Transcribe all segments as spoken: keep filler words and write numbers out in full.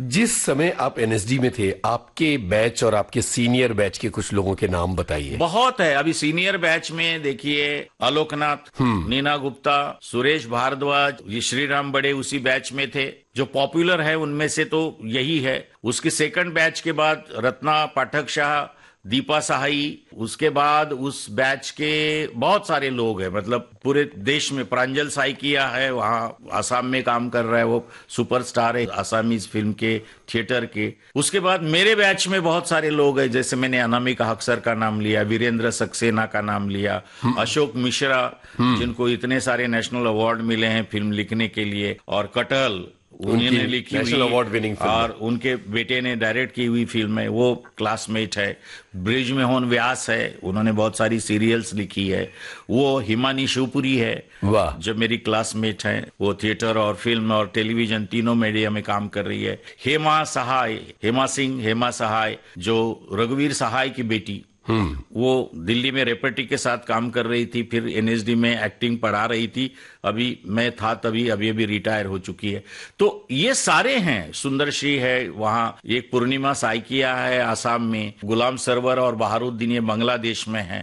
जिस समय आप एनएसडी में थे, आपके बैच और आपके सीनियर बैच के कुछ लोगों के नाम बताइए। बहुत है। अभी सीनियर बैच में देखिए, आलोकनाथ, नीना गुप्ता, सुरेश भारद्वाज, ये श्रीराम बड़े उसी बैच में थे। जो पॉपुलर है उनमें से तो यही है। उसके सेकंड बैच के बाद रत्ना पाठक शाह, दीपा सहाई, उसके बाद उस बैच के बहुत सारे लोग हैं, मतलब पूरे देश में। प्रांजल साई किया है, वहाँ आसाम में काम कर रहा है, वो सुपरस्टार है आसामीज फिल्म के, थिएटर के। उसके बाद मेरे बैच में बहुत सारे लोग हैं, जैसे मैंने अनामिका हक्सर का नाम लिया, वीरेंद्र सक्सेना का नाम लिया, अशोक मिश्रा, जिनको इतने सारे नेशनल अवार्ड मिले हैं फिल्म लिखने के लिए, और कटहल उन्होंने लिखी नेशनल अवार्ड विनिंग फिल्म, और उनके बेटे ने डायरेक्ट की हुई फिल्म है, वो क्लासमेट है। ब्रिजमोहन व्यास है, उन्होंने बहुत सारी सीरियल्स लिखी है। वो हिमानी शिवपुरी है, वाह, जो मेरी क्लासमेट है। वो थिएटर और फिल्म और टेलीविजन तीनों मीडिया में काम कर रही है। हेमा सहाय, हेमा सिंह, हेमा सहाय, जो रघुवीर सहाय की बेटी, वो दिल्ली में रेपर्टी के साथ काम कर रही थी, फिर एनएसडी में एक्टिंग पढ़ा रही थी। अभी मैं था तभी, अभी अभी रिटायर हो चुकी है। तो ये सारे हैं। सुंदरश्री है वहाँ, एक पूर्णिमा साइकिया है आसाम में, गुलाम सरवर और बहारुद्दीन ये बांग्लादेश में है,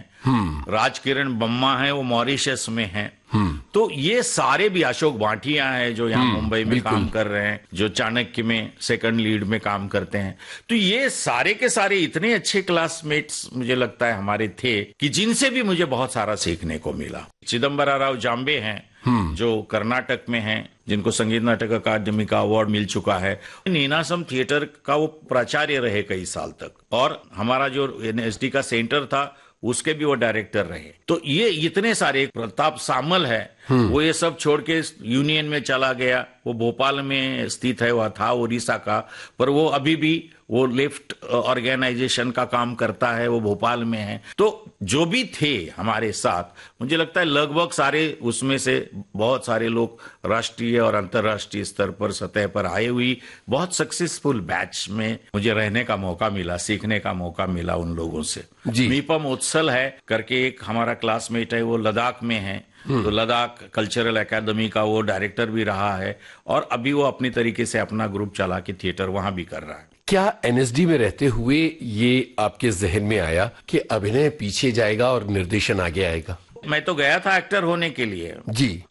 राजकिरण बम्मा है वो मॉरिशस में है। तो ये सारे भी, अशोक भाटिया है जो यहाँ मुंबई में काम कर रहे हैं, जो चाणक्य में सेकंड लीड में काम करते हैं। तो ये सारे के सारे इतने अच्छे क्लासमेट्स मुझे लगता है हमारे थे कि जिनसे भी मुझे बहुत सारा सीखने को मिला। चिदम्बरा राव जाम्बे हैं जो कर्नाटक में हैं, जिनको संगीत नाटक अकादमी का अवार्ड मिल चुका है। नीनासम थिएटर का वो प्राचार्य रहे कई साल तक, और हमारा जो एनएसडी का सेंटर था उसके भी वो डायरेक्टर रहे। तो ये इतने सारे, प्रताप सामल है, वो ये सब छोड़ के यूनियन में चला गया। वो भोपाल में स्थित है, वह था उड़ीसा का, पर वो अभी भी वो लेफ्ट ऑर्गेनाइजेशन का काम करता है, वो भोपाल में है। तो जो भी थे हमारे साथ, मुझे लगता है लगभग सारे, उसमें से बहुत सारे लोग राष्ट्रीय और अंतर्राष्ट्रीय स्तर पर, सतह पर आए हुई बहुत सक्सेसफुल बैच में मुझे रहने का मौका मिला, सीखने का मौका मिला उन लोगों से। मीपम उत्सल है करके एक हमारा क्लासमेट है, वो लद्दाख में है, तो लद्दाख कल्चरल एकेडमी का वो डायरेक्टर भी रहा है, और अभी वो अपनी तरीके से अपना ग्रुप चला के थिएटर वहां भी कर रहा है। क्या एनएसडी में रहते हुए ये आपके जहन में आया कि अभिनय पीछे जाएगा और निर्देशन आगे आएगा? मैं तो गया था एक्टर होने के लिए जी,